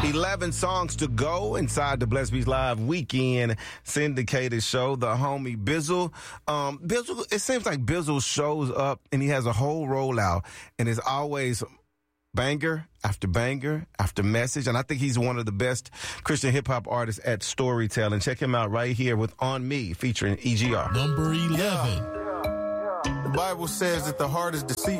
11 songs to go inside the Blessed Beats Live weekend syndicated show. The homie Bizzle. Bizzle, it seems like Bizzle shows up and he has a whole rollout and it's always banger after banger after message. And I think he's one of the best Christian hip hop artists at storytelling. Check him out right here with On Me featuring EGR. Number 11. The Bible says that the heart is deceitful